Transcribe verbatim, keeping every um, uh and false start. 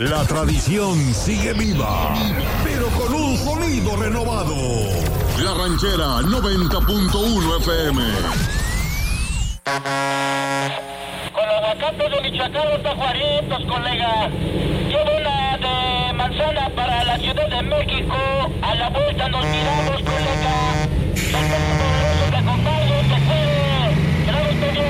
La tradición sigue viva, pero con un sonido renovado. La Ranchera noventa punto uno F M. Con aguacates de Michoacán, los tajuaritos, colega. Llevo una de manzana para la Ciudad de México. A la vuelta nos miramos.